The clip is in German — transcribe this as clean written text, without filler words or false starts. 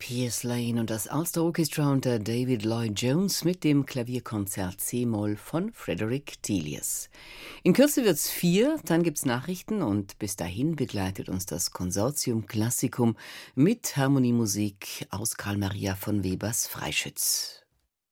Piers Lane und das Ulster Orchestra unter David Lloyd Jones mit dem Klavierkonzert C-Moll von Frederick Delius. In Kürze wird's 4, dann gibt's Nachrichten und bis dahin begleitet uns das Consortium Classicum mit Harmoniemusik aus Karl Maria von Webers Freischütz.